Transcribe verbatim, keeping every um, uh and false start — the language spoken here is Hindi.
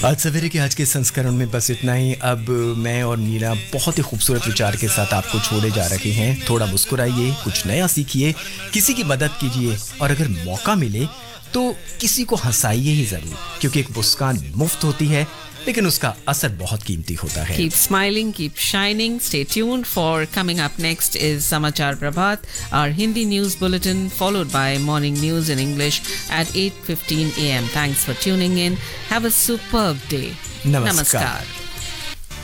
आज सवेरे के आज के संस्करण में बस इतना ही। अब मैं और नीना बहुत ही खूबसूरत विचार के साथ आपको छोड़े जा रहे हैं। थोड़ा मुस्कुराइए, कुछ नया सीखिए, किसी की मदद कीजिए और अगर मौका मिले तो किसी को हंसाइए ही जरूर, क्योंकि एक मुस्कान मुफ्त होती है लेकिन उसका असर बहुत कीमती होता है। Keep smiling, keep shining. Stay tuned for coming up next is Samachar Prabhat, our Hindi news bulletin, followed by morning news in English at eight fifteen a m. Thanks for tuning in. Have a superb day. Namaskar. Namaskar.